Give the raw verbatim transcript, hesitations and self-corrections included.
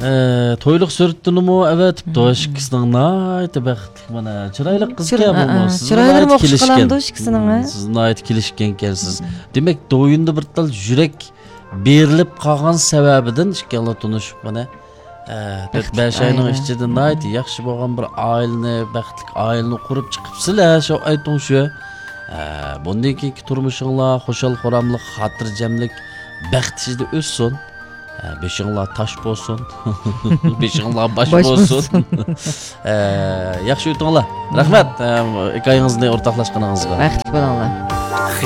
Ee, toyluk sürttünümü evet doş kızının ait baxtlı bana çıraylı kız ki bu siz çıraylı okuş kalan doş kızının sizin ait kilişken kelsiz demek doyunda bir tal yürek berilip kalgan sebebinden işgalla tunuşup bana dört beş ayının içinden ait yaxşı bolgan bir aileni baxtlık aileni kurup çıkıpsılar şu aytın şu bundan keyingi turmuşunla hoşal xoramlık hatırcamlık baxt sizde össün. Beşinler taş bolsun. Beşinler baş bolsun. Yaxşı ötüңlar. Rahmet. Hikayеңizde ortaklaşqanыңызga. Baxtlı bolanlar.